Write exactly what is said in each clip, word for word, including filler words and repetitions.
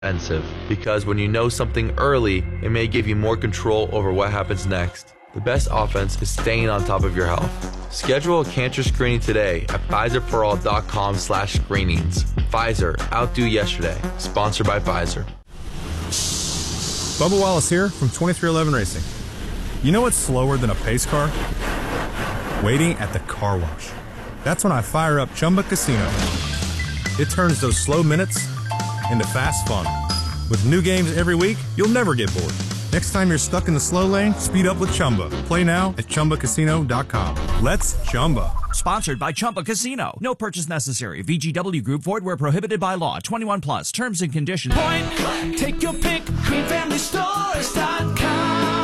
expensive, because when you know something early, it may give you more control over what happens next. The best offense is staying on top of your health. Schedule a cancer screening today at Pfizer For All dot com slash screenings. Pfizer, outdo yesterday. Sponsored by Pfizer. Bubba Wallace here from twenty-three eleven Racing. You know what's slower than a pace car? Waiting at the car wash. That's when I fire up Chumba Casino. It turns those slow minutes into fast fun. With new games every week, you'll never get bored. Next time you're stuck in the slow lane, speed up with Chumba. Play now at Chumba Casino dot com. Let's Chumba. Sponsored by Chumba Casino. No purchase necessary. V G W Group. Void where prohibited by law. twenty-one plus. Terms and conditions. Point. Take your pick. green family stores dot com.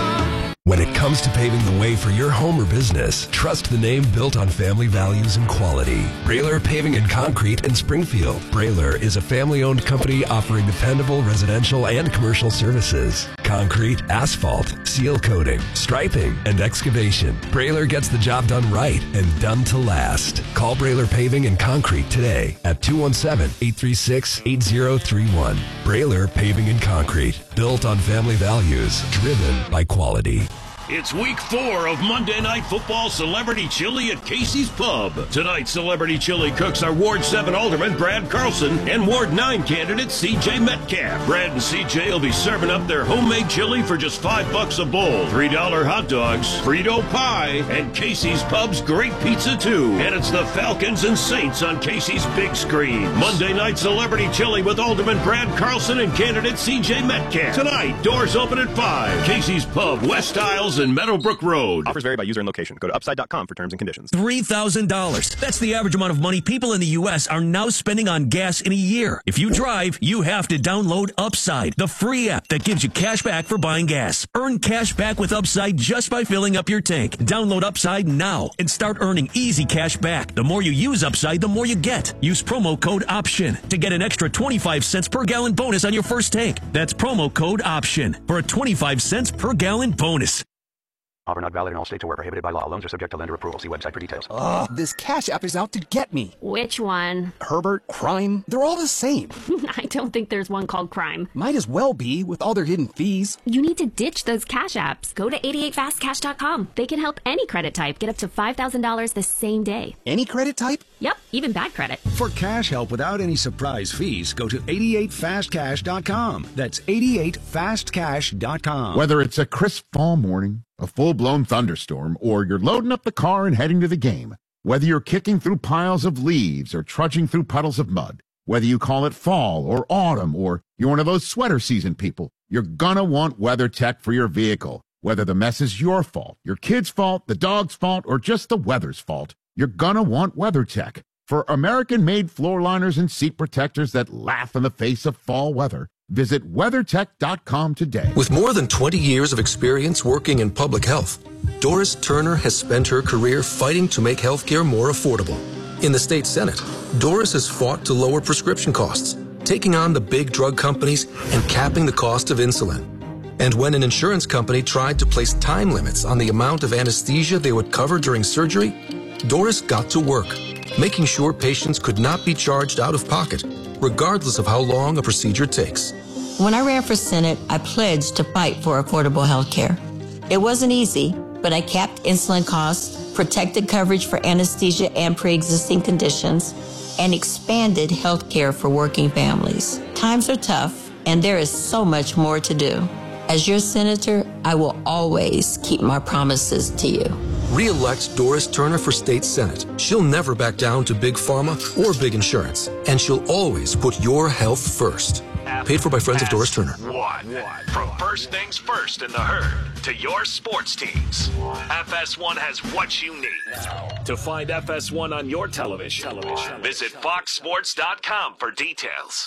When it comes to paving the way for your home or business, trust the name built on family values and quality. Brailer Paving and Concrete in Springfield. Brailer is a family-owned company offering dependable residential and commercial services. Concrete, asphalt, seal coating, striping, and excavation. Brailer gets the job done right and done to last. Call Brailer Paving and Concrete today at two one seven, eight three six, eight zero three one. Brailer Paving and Concrete. Built on family values, driven by quality. It's week four of Monday Night Football Celebrity Chili at Casey's Pub. Tonight's Celebrity Chili cooks are Ward seven Alderman Brad Carlson and Ward nine candidate C J Metcalf. Brad and C J will be serving up their homemade chili for just five bucks a bowl. three dollar hot dogs, Frito pie, and Casey's Pub's great pizza too. And it's the Falcons and Saints on Casey's big screen. Monday Night Celebrity Chili with Alderman Brad Carlson and candidate C J Metcalf. Tonight, doors open at five. Casey's Pub, West Isles and Meadowbrook Road. Offers vary by user and location. Go to upside dot com for terms and conditions. three thousand dollars. That's the average amount of money people in the U S are now spending on gas in a year. If you drive, you have to download Upside, the free app that gives you cash back for buying gas. Earn cash back with Upside just by filling up your tank. Download Upside now and start earning easy cash back. The more you use Upside, the more you get. Use promo code OPTION to get an extra twenty-five cents per gallon bonus on your first tank. That's promo code OPTION for a twenty-five cents per gallon bonus. Offer not valid in all states or where prohibited by law. Loans are subject to lender approval. See website for details. Ugh, this Cash App is out to get me. Which one? Herbert, Crime, they're all the same. I don't think there's one called Crime. Might as well be, with all their hidden fees. You need to ditch those Cash Apps. Go to eighty-eight fast cash dot com. They can help any credit type get up to five thousand dollars the same day. Any credit type? Yep, even bad credit. For cash help without any surprise fees, go to eighty-eight fast cash dot com. That's eighty-eight fast cash dot com. Whether it's a crisp fall morning, a full-blown thunderstorm, or you're loading up the car and heading to the game, whether you're kicking through piles of leaves or trudging through puddles of mud, whether you call it fall or autumn, or you're one of those sweater season people, you're gonna want WeatherTech for your vehicle. Whether the mess is your fault, your kid's fault, the dog's fault, or just the weather's fault, you're gonna want WeatherTech. For American-made floor liners and seat protectors that laugh in the face of fall weather, visit weather tech dot com today. With more than twenty years of experience working in public health, Doris Turner has spent her career fighting to make healthcare more affordable. In the state Senate, Doris has fought to lower prescription costs, taking on the big drug companies and capping the cost of insulin. And when an insurance company tried to place time limits on the amount of anesthesia they would cover during surgery, Doris got to work, making sure patients could not be charged out of pocket, regardless of how long a procedure takes. When I ran for Senate, I pledged to fight for affordable health care. It wasn't easy, but I capped insulin costs, protected coverage for anesthesia and pre-existing conditions, and expanded health care for working families. Times are tough, and there is so much more to do. As your senator, I will always keep my promises to you. Re-elect Doris Turner for state senate. She'll never back down to big pharma or big insurance, and she'll always put your health first. Paid for by Friends of Doris Turner. One. From first things first in the herd to your sports teams, F S one has what you need. To find F S one on your television, television. visit fox sports dot com for details.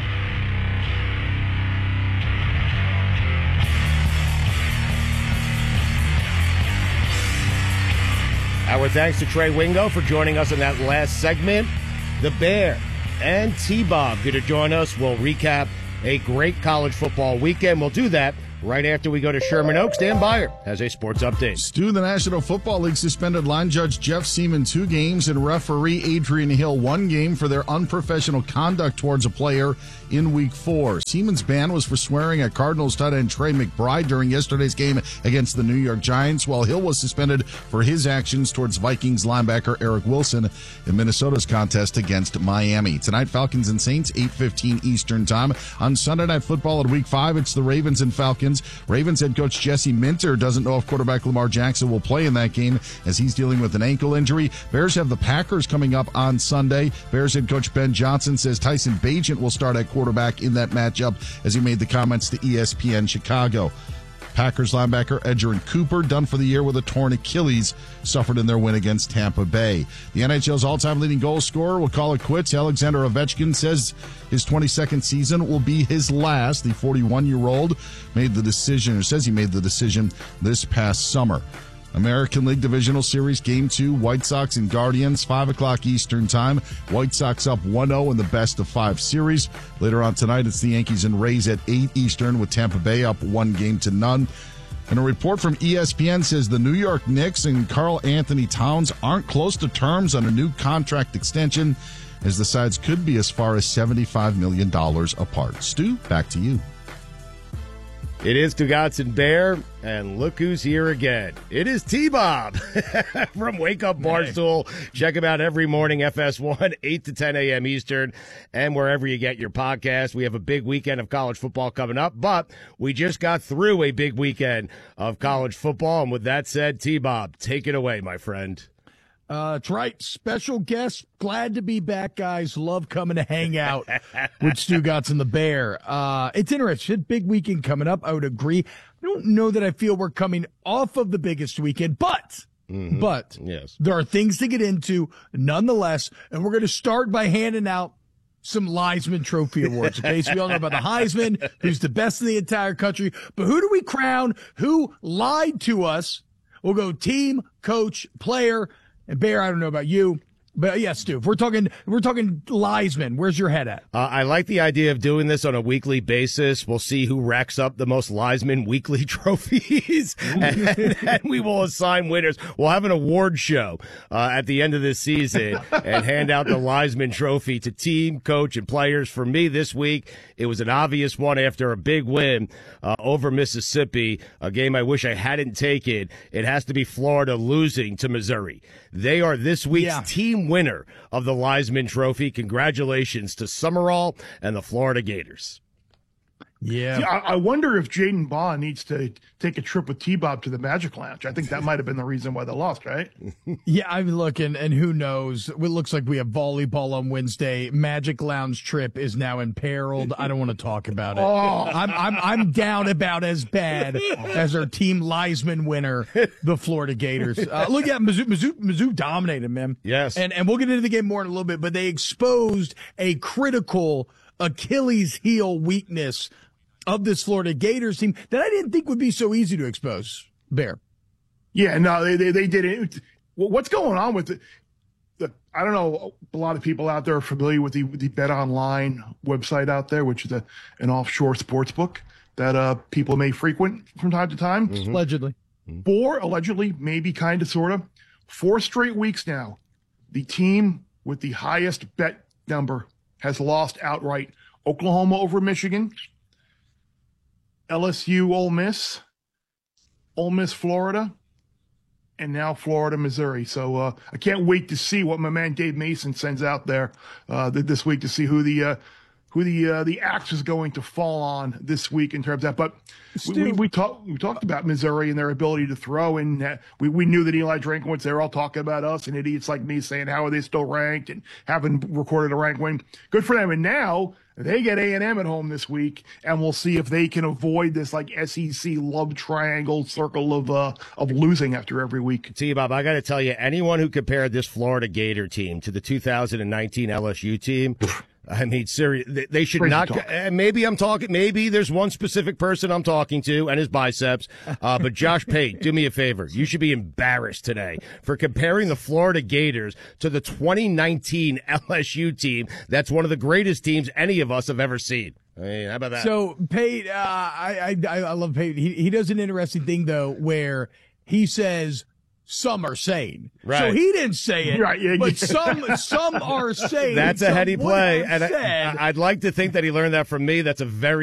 Our thanks to Trey Wingo for joining us in that last segment. The Bear and T-Bob going to join us. We'll recap a great college football weekend. We'll do that right after we go to Sherman Oaks. Dan Byer has a sports update. Stu, the National Football League suspended line judge Jeff Seaman two games and referee Adrian Hill one game for their unprofessional conduct towards a player in week four. Seaman's ban was for swearing at Cardinals tight end Trey McBride during yesterday's game against the New York Giants, while Hill was suspended for his actions towards Vikings linebacker Eric Wilson in Minnesota's contest against Miami. Tonight, Falcons and Saints, eight fifteen Eastern Time. On Sunday Night Football in week five, it's the Ravens and Falcons. Ravens head coach Jesse Minter doesn't know if quarterback Lamar Jackson will play in that game as he's dealing with an ankle injury. Bears have the Packers coming up on Sunday. Bears head coach Ben Johnson says Tyson Bagent will start at quarterback in that matchup as he made the comments to E S P N Chicago. Packers linebacker Edgerrin Cooper, done for the year with a torn Achilles, suffered in their win against Tampa Bay. The N H L's all-time leading goal scorer will call it quits. Alexander Ovechkin says his twenty-second season will be his last. The forty-one-year-old made the decision, or says he made the decision this past summer. American League Divisional Series Game two, White Sox and Guardians, five o'clock Eastern Time. White Sox up one oh in the best of five series. Later on tonight, it's the Yankees and Rays at eight Eastern with Tampa Bay up one game to none. And a report from E S P N says the New York Knicks and Karl Anthony Towns aren't close to terms on a new contract extension, as the sides could be as far as seventy-five million dollars apart. Stu, back to you. It is Stugotz and Bear, and look who's here again. It is T-Bob from Wake Up Barstool. Check him out every morning, F S one, eight to ten a.m. Eastern, and wherever you get your podcast. We have a big weekend of college football coming up, but we just got through a big weekend of college football. And with that said, T-Bob, take it away, my friend. Uh, that's right. Special guest. Glad to be back, guys. Love coming to hang out with Stugotz and the Bear. Uh, it's interesting. Big weekend coming up. I would agree. I don't know that I feel we're coming off of the biggest weekend, but, mm-hmm. but yes. there are things to get into nonetheless. And we're going to start by handing out some Heisman Trophy awards. Okay, so we all know about the Heisman, who's the best in the entire country. But who do we crown? Who lied to us? We'll go team, coach, player. And Bear, I don't know about you, but yes, Stu, if we're talking, we're talking Heisman. Where's your head at? Uh, I like the idea of doing this on a weekly basis. We'll see who racks up the most Heisman weekly trophies, and, and we will assign winners. We'll have an award show uh, at the end of this season and hand out the Heisman Trophy to team, coach, and players. For me this week, it was an obvious one after a big win uh, over Mississippi, a game I wish I hadn't taken. It has to be Florida losing to Missouri. They are this week's yeah. team winner of the Heisman Trophy. Congratulations to Summerall and the Florida Gators. Yeah. yeah I, I wonder if Jaden Bond needs to take a trip with T-Bob to the Magic Lounge. I think that might have been the reason why they lost, right? Yeah, I mean, look, and, and who knows? It looks like we have volleyball on Wednesday. Magic Lounge trip is now imperiled. I don't want to talk about it. Oh. I'm I'm I'm down about as bad as our team Heisman winner, the Florida Gators. Uh, look, yeah, Mizzou, Mizzou, Mizzou dominated, man. Yes. And and we'll get into the game more in a little bit, but they exposed a critical Achilles heel weakness of this Florida Gators team that I didn't think would be so easy to expose. Bear. Yeah, no, they they, they did it. What's going on with it? The, I don't know. A lot of people out there are familiar with the the Bet Online website out there, which is a, an offshore sports book that uh, people may frequent from time to time. Mm-hmm. Allegedly. Four, allegedly, maybe kind of, sort of. Four straight weeks now, the team with the highest bet number has lost outright. Oklahoma over Michigan, L S U, Ole Miss, Ole Miss, Florida, and now Florida, Missouri. So uh, I can't wait to see what my man Dave Mason sends out there uh, this week to see who the uh, who the uh, the axe is going to fall on this week in terms of that. But we, we, we talked we talked about Missouri and their ability to throw, and uh, we we knew that Eli Drinkwitz. They were all talking about us and idiots like me saying how are they still ranked and haven't recorded a rank win. Good for them. And now they get A and M at home this week, and we'll see if they can avoid this like S E C love triangle circle of uh, of losing after every week. T-Bob, I got to tell you, anyone who compared this Florida Gator team to the two thousand nineteen L S U team, I mean, seriously, they should Crazy not. Uh, maybe I'm talking. Maybe there's one specific person I'm talking to and his biceps. Uh, but Josh Pate, do me a favor. You should be embarrassed today for comparing the Florida Gators to the twenty nineteen L S U team. That's one of the greatest teams any of us have ever seen. I mean, how about that? So, Pate, uh, I, I I love Pate. He, he does an interesting thing, though, where he says some are sane. Right. So he didn't say it, Right, yeah, but yeah. some some are sane. That's a Some heady would play, have and said, I, I'd like to think that he learned that from me. That's a very